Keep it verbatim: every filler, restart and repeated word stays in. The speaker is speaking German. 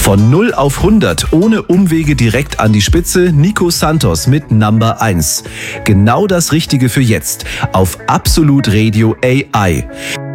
Von null auf hundert ohne Umwege direkt an die Spitze. Nico Santos mit Number eins. Genau das Richtige für jetzt auf Absolut Radio A I.